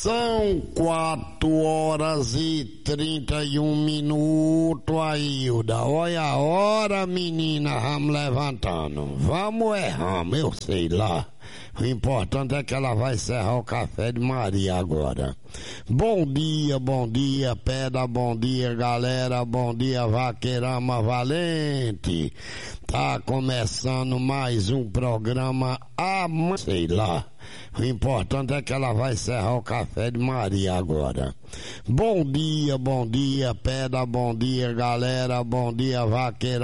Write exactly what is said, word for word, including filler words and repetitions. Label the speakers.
Speaker 1: São quatro horas e trinta e um minutos, Ailda. Olha a hora, menina, vamos levantando. Vamos erramos, eu sei lá. O importante é que ela vai encerrar o café de Maria agora. Bom dia, bom dia, pedra, bom dia, galera, bom dia, vaqueirama valente. Tá começando mais um programa a... sei lá. O importante é que ela vai encerrar o café de Maria agora. Bom dia, bom dia, pedra, bom dia, galera, bom dia, vaqueira.